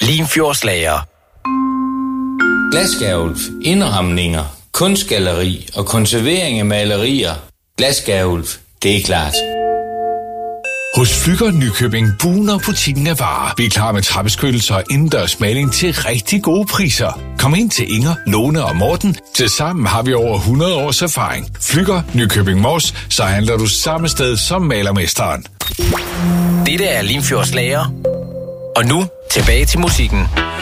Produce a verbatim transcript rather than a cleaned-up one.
Limfjordslager. Glasgavl, indramninger, kunstgalleri og konservering af malerier. Glasgavl, det er klart. Hos Flügger Nykøbing buner butikken af varer. Vi er klar med trappeskyttelser og indendørs maling til rigtig gode priser. Kom ind til Inger, Lone og Morten. Tilsammen har vi over hundrede års erfaring. Flügger Nykøbing Mors, så handler du samme sted som malermesteren. Dette er Limfjordslager. Og nu tilbage til musikken.